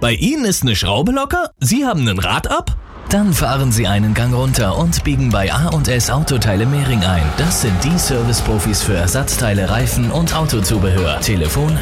Bei Ihnen ist eine Schraube locker? Sie haben ein Rad ab? Dann fahren Sie einen Gang runter und biegen bei A&S Autoteile Mehring ein. Das sind die Service-Profis für Ersatzteile, Reifen und Autozubehör. Telefon